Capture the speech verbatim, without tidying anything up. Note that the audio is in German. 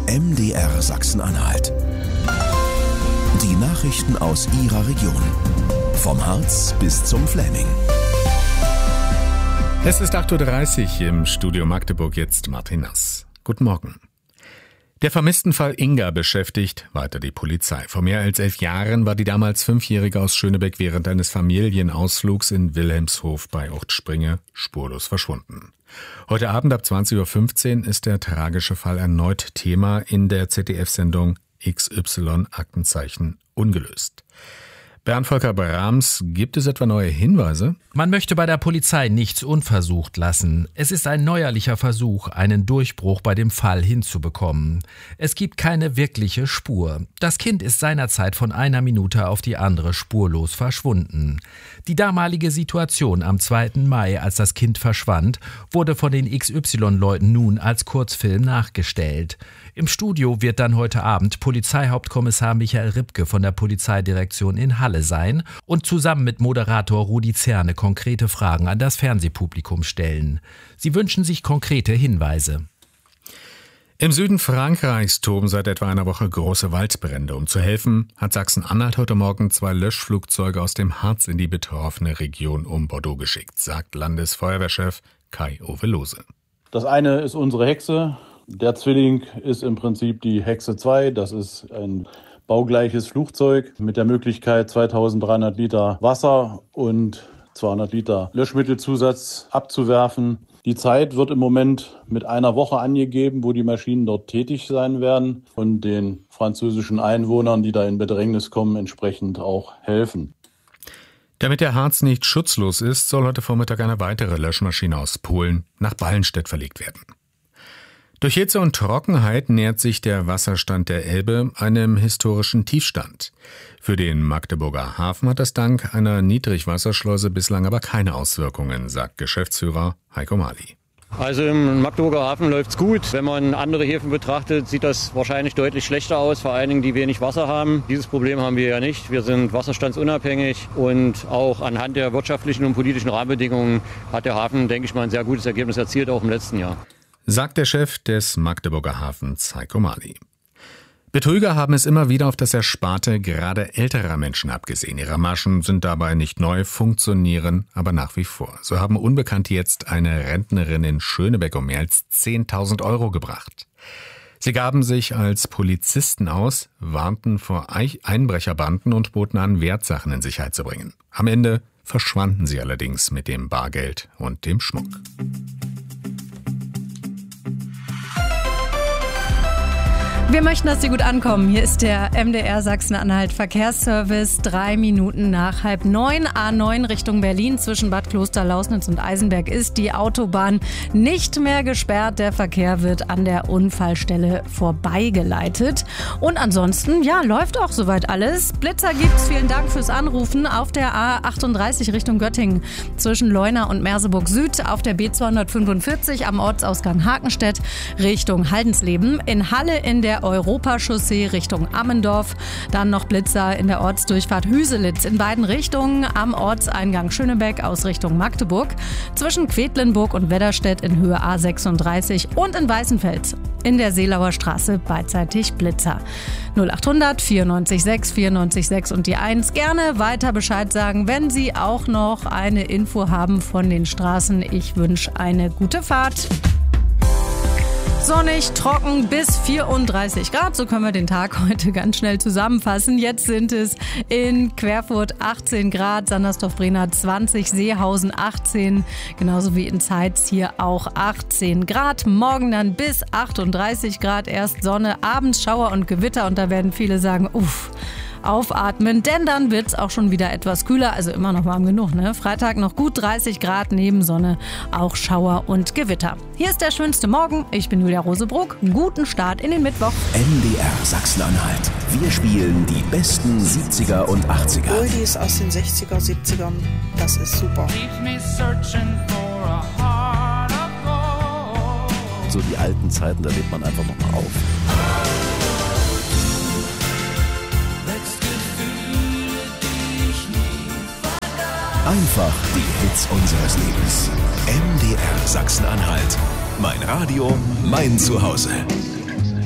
M D R Sachsen-Anhalt. Die Nachrichten aus Ihrer Region. Vom Harz bis zum Fläming. Es ist acht Uhr dreißig im Studio Magdeburg, jetzt Martin Nass. Guten Morgen. Der Vermisstenfall Inga beschäftigt weiter die Polizei. Vor mehr als elf Jahren war die damals Fünfjährige aus Schönebeck während eines Familienausflugs in Wilhelmshof bei Ortspringe spurlos verschwunden. Heute Abend ab zwanzig Uhr fünfzehn ist der tragische Fall erneut Thema in der Z D F-Sendung X Y Aktenzeichen ungelöst. Bernd Volker Brahms, gibt es etwa neue Hinweise? Man möchte bei der Polizei nichts unversucht lassen. Es ist ein neuerlicher Versuch, einen Durchbruch bei dem Fall hinzubekommen. Es gibt keine wirkliche Spur. Das Kind ist seinerzeit von einer Minute auf die andere spurlos verschwunden. Die damalige Situation am zweiten Mai, als das Kind verschwand, wurde von den X Y-Leuten nun als Kurzfilm nachgestellt. Im Studio wird dann heute Abend Polizeihauptkommissar Michael Ripke von der Polizeidirektion in Halle sein und zusammen mit Moderator Rudi Zerne konkrete Fragen an das Fernsehpublikum stellen. Sie wünschen sich konkrete Hinweise. Im Süden Frankreichs toben seit etwa einer Woche große Waldbrände. Um zu helfen, hat Sachsen-Anhalt heute Morgen zwei Löschflugzeuge aus dem Harz in die betroffene Region um Bordeaux geschickt, sagt Landesfeuerwehrchef Kai-Uwe Lohse. Das eine ist unsere Hexe. Der Zwilling ist im Prinzip die Hexe zwei. Das ist ein baugleiches Flugzeug mit der Möglichkeit, zweitausenddreihundert Liter Wasser und zweihundert Liter Löschmittelzusatz abzuwerfen. Die Zeit wird im Moment mit einer Woche angegeben, wo die Maschinen dort tätig sein werden und den französischen Einwohnern, die da in Bedrängnis kommen, entsprechend auch helfen. Damit der Harz nicht schutzlos ist, soll heute Vormittag eine weitere Löschmaschine aus Polen nach Ballenstedt verlegt werden. Durch Hitze und Trockenheit nähert sich der Wasserstand der Elbe einem historischen Tiefstand. Für den Magdeburger Hafen hat das dank einer Niedrigwasserschleuse bislang aber keine Auswirkungen, sagt Geschäftsführer Heiko Mali. Also im Magdeburger Hafen läuft's gut. Wenn man andere Häfen betrachtet, sieht das wahrscheinlich deutlich schlechter aus, vor allen Dingen die wenig Wasser haben. Dieses Problem haben wir ja nicht. Wir sind wasserstandsunabhängig und auch anhand der wirtschaftlichen und politischen Rahmenbedingungen hat der Hafen, denke ich mal, ein sehr gutes Ergebnis erzielt, auch im letzten Jahr. Sagt der Chef des Magdeburger Hafens, Heiko Mali. Betrüger haben es immer wieder auf das Ersparte gerade älterer Menschen abgesehen. Ihre Maschen sind dabei nicht neu, funktionieren aber nach wie vor. So haben Unbekannte jetzt eine Rentnerin in Schönebeck um mehr als zehntausend Euro gebracht. Sie gaben sich als Polizisten aus, warnten vor Einbrecherbanden und boten an, Wertsachen in Sicherheit zu bringen. Am Ende verschwanden sie allerdings mit dem Bargeld und dem Schmuck. Wir möchten, dass Sie gut ankommen. Hier ist der M D R Sachsen-Anhalt Verkehrsservice. Drei Minuten nach halb neun. A neun Richtung Berlin zwischen Bad Kloster-Lausnitz und Eisenberg ist die Autobahn nicht mehr gesperrt. Der Verkehr wird an der Unfallstelle vorbeigeleitet. Und ansonsten, ja, läuft auch soweit alles. Blitzer gibt's. Vielen Dank fürs Anrufen. Auf der A achtunddreißig Richtung Göttingen zwischen Leuna und Merseburg Süd. Auf der B zweihundertfünfundvierzig am Ortsausgang Hakenstedt Richtung Haldensleben. In Halle in der Europachaussee Richtung Ammendorf. Dann noch Blitzer in der Ortsdurchfahrt Hüselitz in beiden Richtungen. Am Ortseingang Schönebeck aus Richtung Magdeburg. Zwischen Quedlinburg und Wedderstedt in Höhe A sechsunddreißig. Und in Weißenfels in der Seelauer Straße beidseitig Blitzer. null achthundert vierundneunzig sechs vierundneunzig sechs und die eins. Gerne weiter Bescheid sagen, wenn Sie auch noch eine Info haben von den Straßen. Ich wünsche eine gute Fahrt. Sonnig, trocken bis vierunddreißig Grad. So können wir den Tag heute ganz schnell zusammenfassen. Jetzt sind es in Querfurt achtzehn Grad, Sandersdorf-Brena zwanzig, Seehausen achtzehn, genauso wie in Zeitz hier auch achtzehn Grad. Morgen dann bis achtunddreißig Grad, erst Sonne, abends Schauer und Gewitter und da werden viele sagen, uff, aufatmen, denn dann wird es auch schon wieder etwas kühler, also immer noch warm genug, ne? Freitag noch gut dreißig Grad, neben Sonne auch Schauer und Gewitter. Hier ist der schönste Morgen, ich bin Julia Rosebruck, guten Start in den Mittwoch. M D R Sachsen-Anhalt, wir spielen die besten siebziger und achtziger. Oldies aus den sechziger, siebzigern, das ist super. So die alten Zeiten, da lebt man einfach noch mal auf. Einfach die Hits unseres Lebens. M D R Sachsen-Anhalt. Mein Radio, mein Zuhause.